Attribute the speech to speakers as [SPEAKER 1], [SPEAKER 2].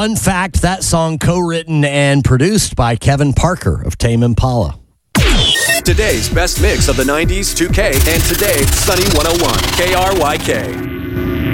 [SPEAKER 1] Fun fact, that song co-written and produced by Kevin Parker of Tame Impala.
[SPEAKER 2] Today's best mix of the 90s, 2K, and today, Sunny 101, KRYK.